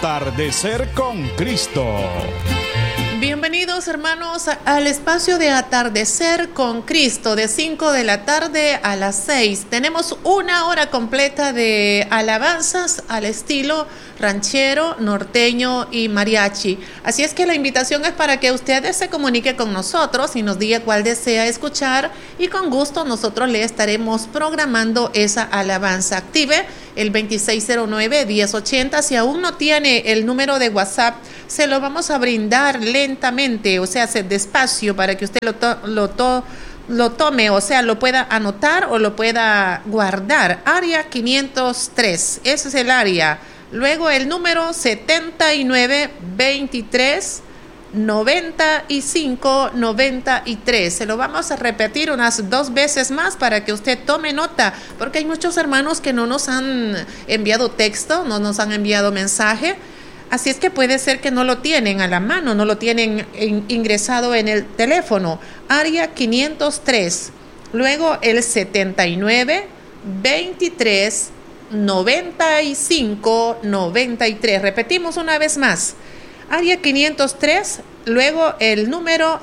Atardecer con Cristo. Bienvenidos, hermanos, al espacio de Atardecer con Cristo, de 5 de la tarde a las 6. Tenemos una hora completa de alabanzas al estilo ranchero, norteño y mariachi. Así es que la invitación es para que ustedes se comuniquen con nosotros y nos diga cuál desea escuchar, y con gusto nosotros le estaremos programando esa alabanza. Active el 2609-1080. Si aún no tiene el número de WhatsApp, se lo vamos a brindar lentamente, o sea, despacio, para que usted lo tome, o sea, lo pueda anotar o lo pueda guardar. Área 503, ese es el área. Luego el número 7923-9593. Se lo vamos a repetir unas 2 veces más para que usted tome nota, porque hay muchos hermanos que no nos han enviado texto, no nos han enviado mensaje. Así es que puede ser que no lo tienen a la mano, no lo tienen ingresado en el teléfono. Área 503, luego el 7923-9593. Repetimos una vez más. Área 503, luego el número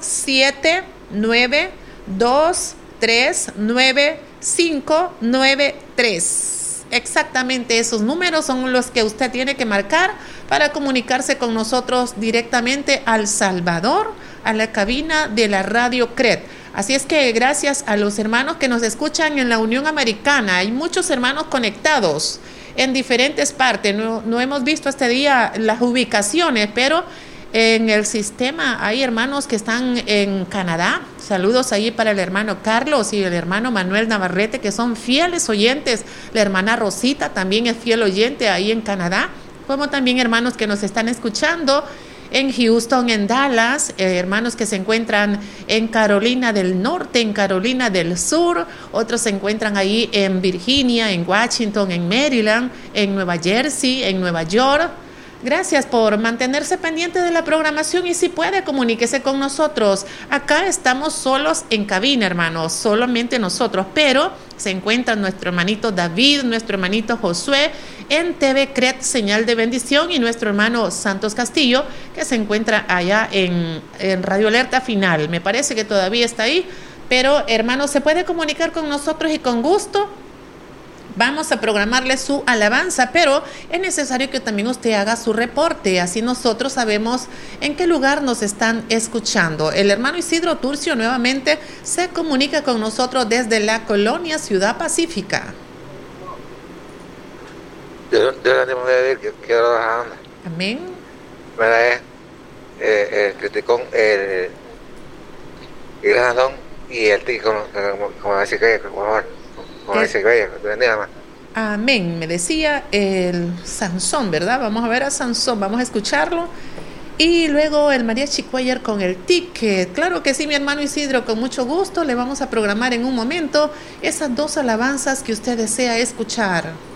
7923-9593. Exactamente esos números son los que usted tiene que marcar para comunicarse con nosotros directamente al Salvador, a la cabina de la Radio CRED. Así es que gracias a los hermanos que nos escuchan en la Unión Americana, hay muchos hermanos conectados en diferentes partes. No hemos visto este día las ubicaciones, pero en el sistema hay hermanos que están en Canadá. Saludos ahí para el hermano Carlos y el hermano Manuel Navarrete, que son fieles oyentes. La hermana Rosita también es fiel oyente ahí en Canadá. Como también hermanos que nos están escuchando en Houston, en Dallas, hermanos que se encuentran en Carolina del Norte, en Carolina del Sur, otros se encuentran ahí en Virginia, en Washington, en Maryland, en Nueva Jersey, en Nueva York. Gracias por mantenerse pendiente de la programación, y si puede, comuníquese con nosotros. Acá estamos solos en cabina, hermanos, solamente nosotros, pero se encuentra nuestro hermanito David, nuestro hermanito Josué en TV CRED, Señal de Bendición, y nuestro hermano Santos Castillo, que se encuentra allá en Radio Alerta Final. Me parece que todavía está ahí, pero hermanos, se puede comunicar con nosotros y con gusto vamos a programarle su alabanza, pero es necesario que también usted haga su reporte, así nosotros sabemos en qué lugar nos están escuchando. El hermano Isidro Turcio nuevamente se comunica con nosotros desde la colonia Ciudad Pacífica. Yo quiero amén. El criticón, el razón y el tico, como decir que, por favor. Amén, me decía el Sansón, ¿verdad? Vamos a ver a Sansón, vamos a escucharlo. Y luego el mariachi choir con el ticket. Claro que sí, mi hermano Isidro, con mucho gusto le vamos a programar en un momento esas 2 alabanzas que usted desea escuchar.